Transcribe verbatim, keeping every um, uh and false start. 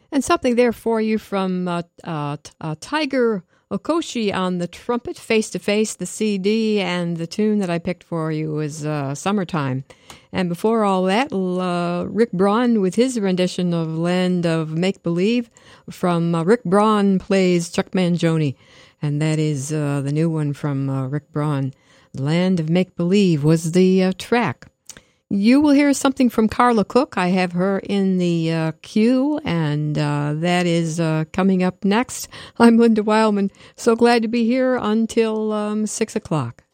And something there for you from uh, uh, uh, Tiger Okoshi on the trumpet, Face to Face, the C D, and the tune that I picked for you was uh, Summertime. And before all that, uh, Rick Braun with his rendition of Land of Make Believe from uh, Rick Braun Plays Chuck Mangione. And that is uh, the new one from uh, Rick Braun. Land of Make Believe was the uh, track. You will hear something from Carla Cook. I have her in the uh, queue, and uh, that is uh, coming up next. I'm Linda Wildman. So glad to be here until um, six o'clock.